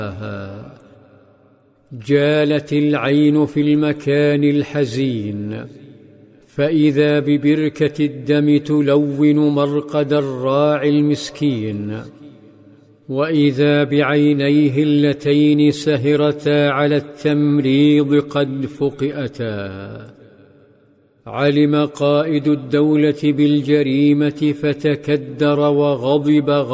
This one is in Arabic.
جالت العين في المكان الحزين، فإذا ببركة الدم تلون مرقد الراعي المسكين، وإذا بعينيه اللتين سهرتا على التمريض قد فقئتا. علم قائد الدولة بالجريمة فتكدر وغضب